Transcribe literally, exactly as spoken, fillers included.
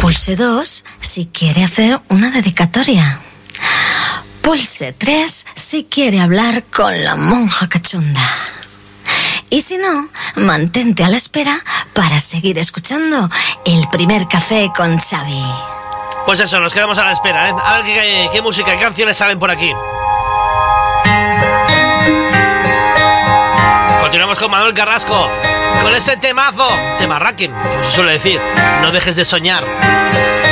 Pulse dos si quiere hacer una dedicatoria. Pulse tres si quiere hablar con la monja cachonda. Y si no, mantente a la espera para seguir escuchando El Primer Café con Xavi. Pues eso, nos quedamos a la espera, ¿eh? A ver qué, qué música, qué canciones salen por aquí. Continuamos con Manuel Carrasco, con este temazo, temarraquen, como se suele decir. No dejes de soñar.